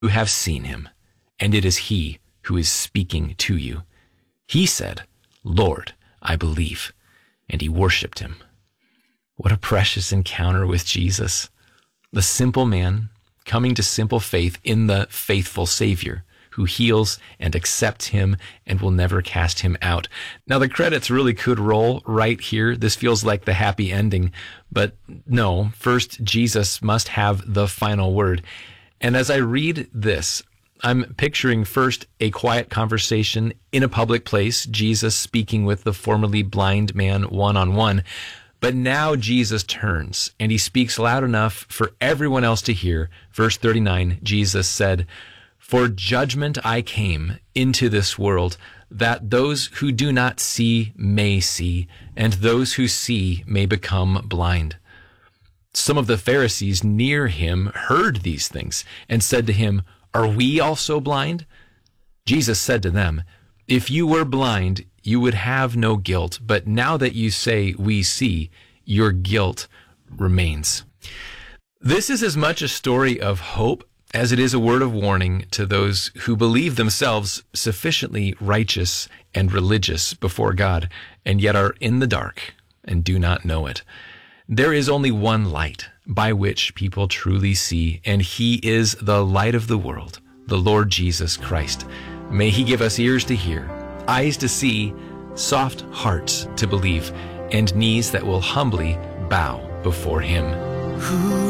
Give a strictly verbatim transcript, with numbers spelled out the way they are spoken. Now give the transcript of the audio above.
You have seen him, and it is he who is speaking to you. He said, Lord, I believe, and he worshiped him. What a precious encounter with Jesus, the simple man coming to simple faith in the faithful Savior who heals and accepts him and will never cast him out. Now, the credits really could roll right here. This feels like the happy ending, but no, first, Jesus must have the final word. And as I read this, I'm picturing first a quiet conversation in a public place, Jesus speaking with the formerly blind man one-on-one. But now Jesus turns and he speaks loud enough for everyone else to hear. Verse thirty-nine, Jesus said, For judgment I came into this world, that those who do not see may see, and those who see may become blind. Some of the Pharisees near him heard these things and said to him, Are we also blind? Jesus said to them, If you were blind, you would have no guilt, but now that you say we see, your guilt remains. This is as much a story of hope as it is a word of warning to those who believe themselves sufficiently righteous and religious before God, and yet are in the dark and do not know it. There is only one light by which people truly see, and he is the light of the world, the Lord Jesus Christ. May he give us ears to hear, eyes to see, soft hearts to believe, and knees that will humbly bow before him. Who